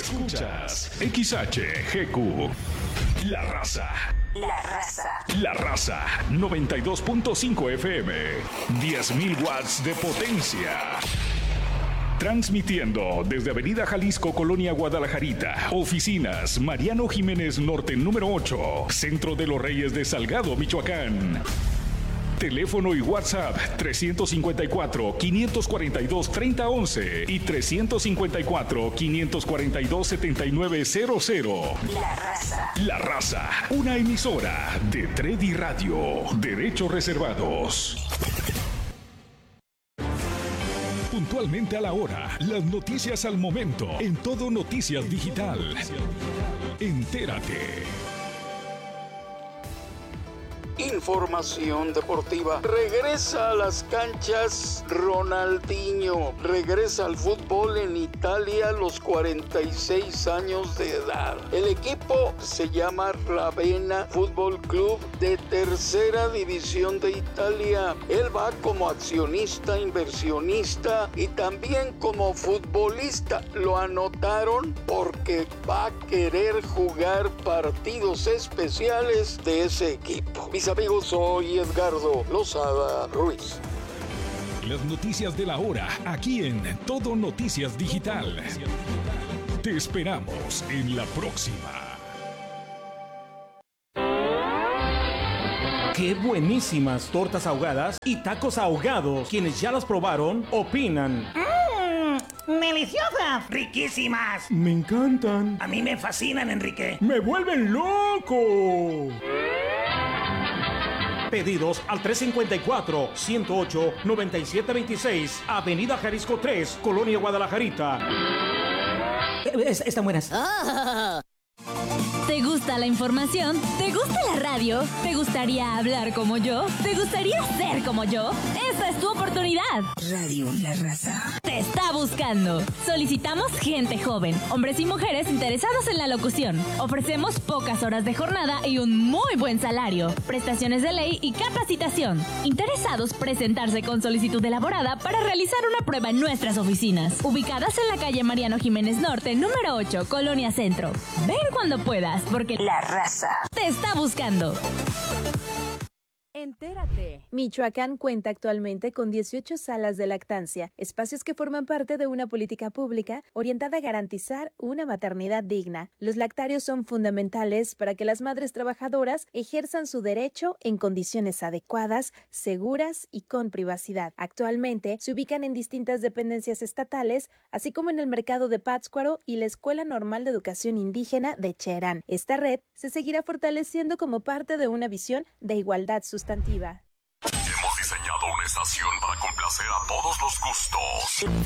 Escuchas XHGQ. La Raza. La Raza. La Raza 92.5 FM. 10.000 watts de potencia. Transmitiendo desde Avenida Jalisco, Colonia Guadalajarita. Oficinas Mariano Jiménez Norte número 8. Centro de los Reyes de Salgado, Michoacán. Teléfono y WhatsApp 354-542-3011 y 354-542-7900. La Raza. La Raza, una emisora de Tredi Radio. Derechos reservados. Puntualmente a la hora, las noticias al momento, en Todo Noticias Digital. Entérate. Información deportiva. Regresa a las canchas Ronaldinho. Regresa al fútbol en Italia a los 46 años de edad. El equipo se llama Ravenna Fútbol Club de tercera división de Italia. Él va como accionista, inversionista y también como futbolista. Lo anotaron porque va a querer jugar partidos especiales de ese equipo. Mis amigos, soy Edgardo Lozada Ruiz. Las noticias de la hora, aquí en Todo Noticias Digital. Te esperamos en la próxima. ¡Qué buenísimas tortas ahogadas y tacos ahogados! Quienes ya las probaron, opinan. ¡Deliciosas! ¡Riquísimas! ¡Me encantan! A mí me fascinan, Enrique. ¡Me vuelven loco! Pedidos al 354-108-9726, Avenida Jalisco 3, Colonia Guadalajarita. Están buenas. ¿Te gusta la información? ¿Te gusta la radio? ¿Te gustaría hablar como yo? ¿Te gustaría ser como yo? ¡Esa es tu oportunidad! Radio La Raza. Te está buscando. Solicitamos gente joven, hombres y mujeres interesados en la locución. Ofrecemos pocas horas de jornada y un muy buen salario, prestaciones de ley y capacitación. Interesados presentarse con solicitud elaborada para realizar una prueba en nuestras oficinas, ubicadas en la calle Mariano Jiménez Norte, número 8, Colonia Centro. Ven cuando puedas, porque La Raza te está buscando. Entérate. Michoacán cuenta actualmente con 18 salas de lactancia, espacios que forman parte de una política pública orientada a garantizar una maternidad digna. Los lactarios son fundamentales para que las madres trabajadoras ejerzan su derecho en condiciones adecuadas, seguras y con privacidad. Actualmente se ubican en distintas dependencias estatales, así como en el mercado de Pátzcuaro y la Escuela Normal de Educación Indígena de Cherán. Esta red se seguirá fortaleciendo como parte de una visión de igualdad sustantiva. Hemos diseñado una estación para complacer a todos los gustos.